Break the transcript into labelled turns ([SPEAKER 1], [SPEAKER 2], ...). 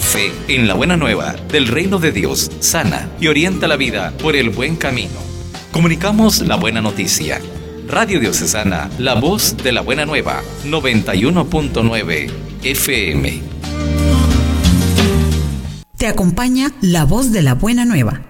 [SPEAKER 1] Fe en la buena nueva del reino de Dios sana y orienta la vida por el buen camino. Comunicamos la buena noticia. Radio Diocesana, la voz de la buena nueva, 91.9 FM.
[SPEAKER 2] Te acompaña la voz de la buena nueva.